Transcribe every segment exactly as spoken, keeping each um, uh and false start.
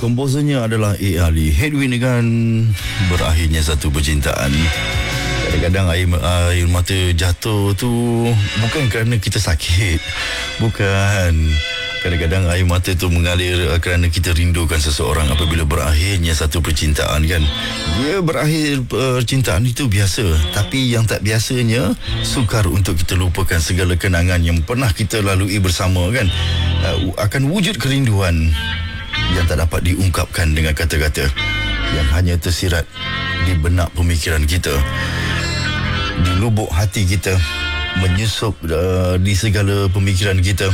komposernya adalah A. Ali. Headwind dengan berakhirnya satu percintaan. Kadang-kadang air, air mata jatuh tu bukan kerana kita sakit. Bukan. Kadang-kadang air mata tu mengalir kerana kita rindukan seseorang apabila berakhirnya satu percintaan kan. Dia berakhir percintaan itu biasa. Tapi yang tak biasanya, sukar untuk kita lupakan segala kenangan yang pernah kita lalui bersama kan. Akan wujud kerinduan yang tak dapat diungkapkan dengan kata-kata, yang hanya tersirat di benak pemikiran kita, di lubuk hati kita, menyusup uh, di segala pemikiran kita.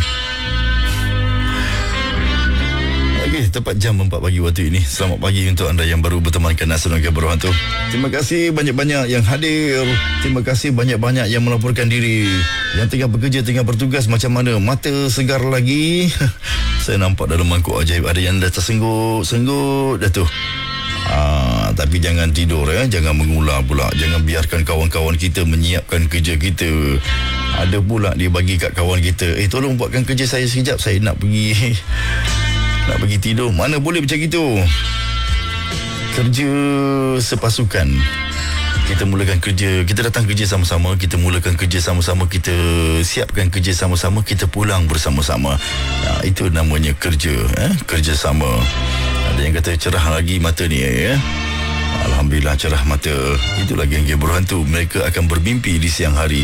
Okey, tepat jam empat pagi waktu ini. Selamat pagi untuk anda yang baru bertemankan Nasional Game Berhantu. Terima kasih banyak-banyak yang hadir. Terima kasih banyak-banyak yang melaporkan diri. Yang tengah bekerja, tengah bertugas, macam mana? Mata segar lagi? Saya nampak dalam mangkuk ajaib ada yang dah tersengguk-sengguk dah tu. Ah, tapi jangan tidur ya, jangan mengular pula. Jangan biarkan kawan-kawan kita menyiapkan kerja kita. Ada pula dia bagi kat kawan kita, eh tolong buatkan kerja saya sekejap, saya nak pergi nak pergi tidur. Mana boleh macam itu. Kerja sepasukan. Kita mulakan kerja, kita datang kerja sama-sama, kita mulakan kerja sama-sama, kita siapkan kerja sama-sama, kita pulang bersama-sama. Nah, itu namanya kerja, eh? Kerja sama. Ada yang kata cerah lagi mata ni ya. Alhamdulillah cerah mata. Itulah geng-geng berhantu. Mereka akan bermimpi di siang hari.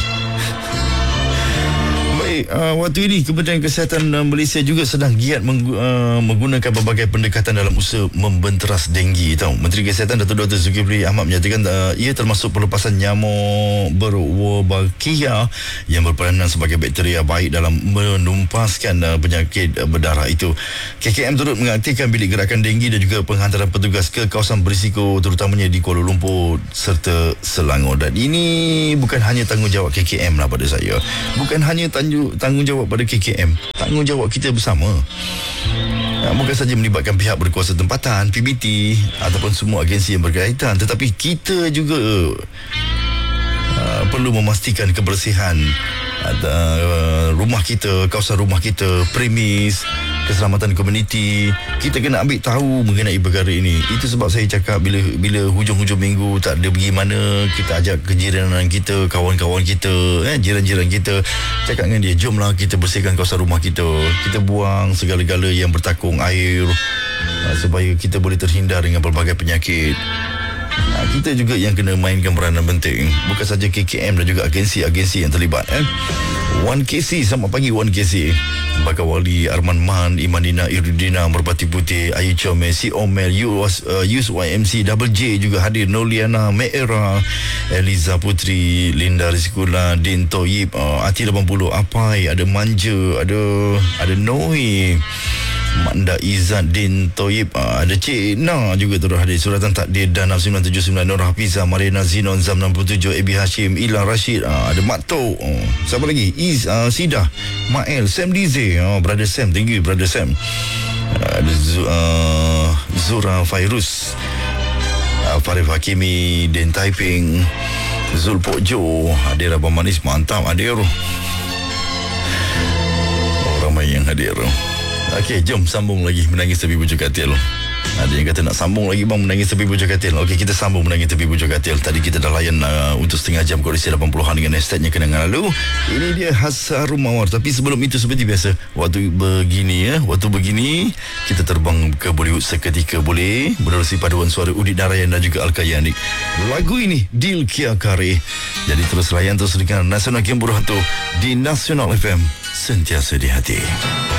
Baik, uh, waktu ini Kementerian Kesihatan uh, Malaysia juga sedang giat menggu, uh, menggunakan berbagai pendekatan dalam usaha membenteras denggi. Tahu, Menteri Kesihatan Datuk Doktor Zulkifli Ahmad menyatakan uh, ia termasuk pelepasan nyamuk berwolbachia yang berperanan sebagai bakteria baik dalam menumpaskan uh, penyakit uh, berdarah itu. K K M turut mengaktifkan bilik gerakan denggi dan juga penghantaran petugas ke kawasan berisiko terutamanya di Kuala Lumpur serta Selangor. Dan ini bukan hanya tanggungjawab K K M lah pada saya. Bukan hanya tanggung tanggungjawab pada K K M, tanggungjawab kita bersama. Nah, bukan saja melibatkan pihak berkuasa tempatan, P B T ataupun semua agensi yang berkaitan, tetapi kita juga uh, perlu memastikan kebersihan uh, rumah kita, kawasan rumah kita, premis, keselamatan komuniti. Kita kena ambil tahu mengenai perkara ini. Itu sebab saya cakap bila bila hujung-hujung minggu tak ada pergi mana, kita ajak kejiranan kita, kawan-kawan kita, eh, jiran-jiran kita, cakap dengan dia, jomlah kita bersihkan kawasan rumah kita. Kita buang segala-gala yang bertakung air uh, supaya kita boleh terhindar dengan pelbagai penyakit. Nah, kita juga yang kena mainkan peranan penting. Bukan saja K K M dan juga agensi-agensi yang terlibat. Eh? satu K C, selamat pagi satu K C. Bakal Wali, Arman Man, Imanina, Irudina, Merpati Putih, Ayu Chome, Si Omel, Yus, uh, Yus Y M C, Double J juga hadir, Noliana, Meera, Eliza Putri, Linda Rizkula, Din Toyib, uh, Ati lapan puluh, Apai, ada Manja, ada ada Noi, Manda Izzat, Din Toyib, uh, ada Cik Na juga turut hadir, Suratan Takdir, Danab sembilan tujuh sembilan, Nur Hafiza, Marina Zinon, Zam enam puluh tujuh, Ebi Hashim, Ila Rashid, uh, ada Mak Tok, uh, siapa lagi? Iz, uh, Sidah, Mael, Sam Dize, oh, Brother Sam, thank you Brother Sam. uh, Ada uh, Zura Fairuz, uh, Farif Hakimi, Den Taiping, Zul Pokjo, hadir Abang Manis, mantap hadir. Oh, ramai yang hadir. Okey, jom sambung lagi Menangis Tepi Bujur Katil. Ada yang kata nak sambung lagi bang Menangis Tepi Bujur Katil. Okey, kita sambung Menangis Tepi Bujur Katil. Tadi kita dah layan uh, untuk setengah jam kondisi lapan puluhan dengan hashtagnya kenangan lalu. Ini dia khas Harum Mawar. Tapi sebelum itu seperti biasa, waktu begini ya, waktu begini kita terbang ke Bollywood seketika boleh menerusi paduan suara Udit Narayan dan juga Alka Yanik. Lagu ini Dil Kia Kare. Jadi terus layan terus dengan Nasional Game Berhantu di Nasional F M, sentiasa di hati.